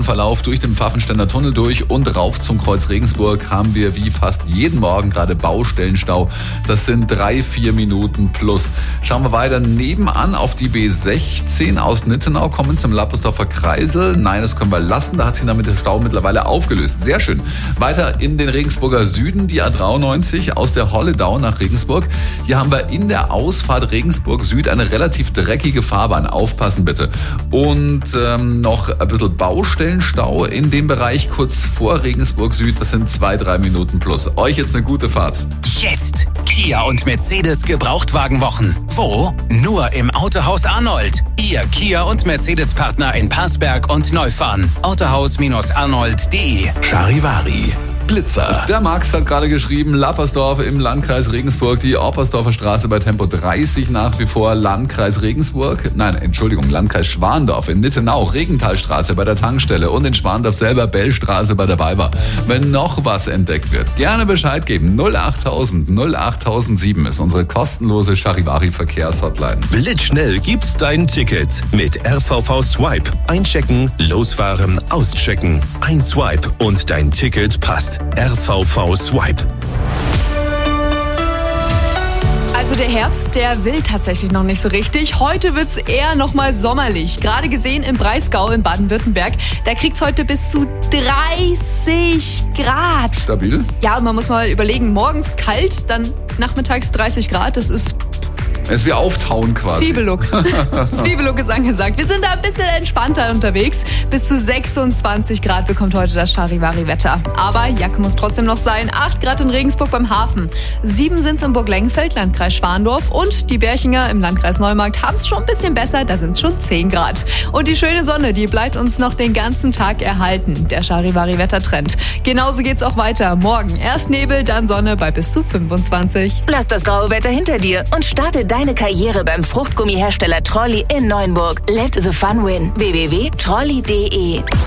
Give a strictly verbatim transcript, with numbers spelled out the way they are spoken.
Verlauf durch den Pfaffenständer Tunnel durch und rauf zum Kreuz Regensburg haben wir wie fast jeden Morgen gerade Baustellenstau. Das sind drei, vier Minuten plus. Schauen wir weiter nebenan auf die B sechzehn aus Nittenau, kommen zum Lappersdorfer Kreisel. Nein, das können wir lassen, da hat sich damit der Stau mittlerweile aufgelöst. Sehr schön. Weiter in den Regensburger Süden, die A dreiundneunzig aus der Holledau nach Regensburg. Hier haben wir in der Ausfahrt Regensburg Süd eine relativ dreckige Fahrbahn. Aufpassen bitte. Und ähm, noch ein bisschen Baustellenstau in dem Bereich kurz vor Regensburg Süd. Das sind zwei, drei Minuten plus. Euch jetzt eine gute Fahrt. Jetzt Kia und Mercedes Gebrauchtwagenwochen. Wo? Nur im Autohaus Arnold. Ihr Kia und Mercedes Partner in Parsberg und Neufahren. autohaus arnold punkt de. Charivari. Blitzer. Der Max hat gerade geschrieben, Lappersdorf im Landkreis Regensburg, die Oppersdorfer Straße bei Tempo dreißig nach wie vor, Landkreis Regensburg, nein, Entschuldigung, Landkreis Schwandorf in Nittenau, Regenthalstraße bei der Tankstelle und in Schwandorf selber Bellstraße bei der Weiber. Wenn noch was entdeckt wird, gerne Bescheid geben. null achttausend null achttausendsieben ist unsere kostenlose Charivari-Verkehrshotline. Blitzschnell gibt's dein Ticket mit R V V Swipe. Einchecken, losfahren, auschecken. Ein Swipe und dein Ticket passt. R V V Swipe. Also der Herbst, der will tatsächlich noch nicht so richtig. Heute wird's eher noch mal sommerlich. Gerade gesehen im Breisgau in Baden-Württemberg. Da kriegt's heute bis zu dreißig Grad. Stabil? Ja, und man muss mal überlegen, morgens kalt, dann nachmittags dreißig Grad. Das ist Es ist wie Auftauen quasi. Zwiebellook. Zwiebellook ist angesagt. Wir sind da ein bisschen entspannter unterwegs. Bis zu sechsundzwanzig Grad bekommt heute das Charivari-Wetter. Aber Jacke muss trotzdem noch sein. acht Grad in Regensburg beim Hafen. sieben sind es im Burg-Lengenfeld, Landkreis Schwandorf. Und die Berchinger im Landkreis Neumarkt haben es schon ein bisschen besser. Da sind es schon zehn Grad. Und die schöne Sonne, die bleibt uns noch den ganzen Tag erhalten. Der Charivari-Wettertrend. Genauso geht's auch weiter. Morgen erst Nebel, dann Sonne bei bis zu fünfundzwanzig. Lass das graue Wetter hinter dir und starte deine Karriere beim Fruchtgummihersteller Trolli in Neuenburg. Let the fun win. w w w punkt trolli punkt de